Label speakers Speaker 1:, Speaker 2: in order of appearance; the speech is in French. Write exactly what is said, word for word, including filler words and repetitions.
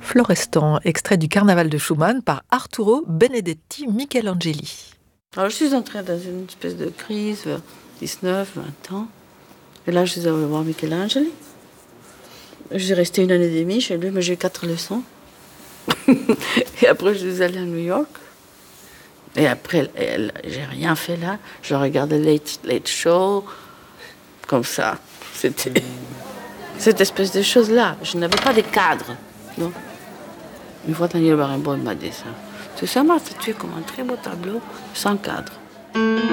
Speaker 1: Florestan, extrait du Carnaval de Schumann par Arturo Benedetti Michelangeli.
Speaker 2: Alors je suis entrée dans une espèce de crise vers dix-neuf, vingt ans. Et là je suis allée voir Michelangeli. Je suis restée une année et demie chez lui, mais j'ai eu quatre leçons. Et après je suis allée à New York. Et après, elle, j'ai rien fait là. Je regardais Late, Late Show, comme ça. C'était cette espèce de choses-là. Je n'avais pas de cadre. Non. Une fois, Daniel Barenboim m'a dit ça. Tout ça m'a fait tuer comme un très beau tableau sans cadre.